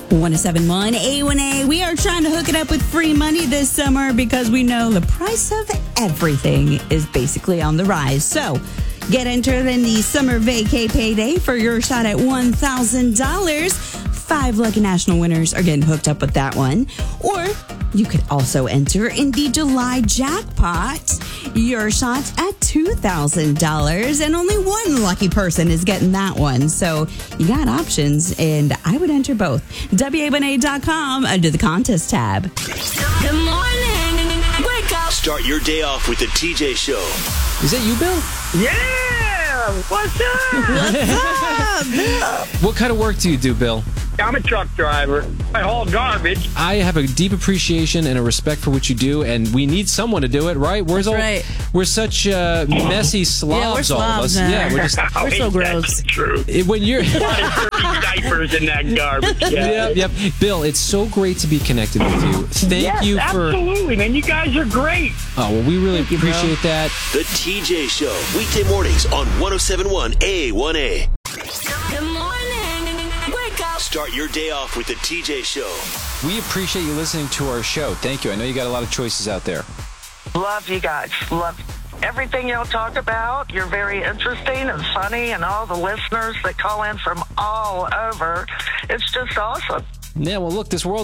1071 A1A. We are trying to hook it up with free money this summer because we know the price of everything is basically on the rise. So get entered in the summer vacay payday for your shot at $1,000. 5 lucky national winners are getting hooked up with that one. Or you could also enter in the July jackpot. Your shot at $2,000, and only one lucky person is getting that one. So you got options, and I would enter both. WA1A.com under the contest tab. Good morning. Wake up. Start your day off with the TJ Show. Is that you, Bill? Yeah! What's up? What kind of work do you do, Bill? I'm a truck driver. I haul garbage. I have a deep appreciation and a respect for what you do, and we need someone to do it, right? We're such messy slobs, all of us. man. Yeah, we're just We're so gross. That's true. when you're. A lot of dirty diapers in that garbage. Yeah. Yep. Bill, it's so great to be connected with you. Thank you for. Absolutely, man. You guys are great. Oh, well, we really appreciate that. The TJ Show. Weekday mornings on 1071 A1A. Good morning. Wake up. Start your day off with the TJ Show. We appreciate you listening to our show. Thank you. I know you got a lot of choices out there. Love you guys. Love everything y'all talk about. You're very interesting and funny, and all the listeners that call in from all over. It's just awesome. Yeah, well, look, this world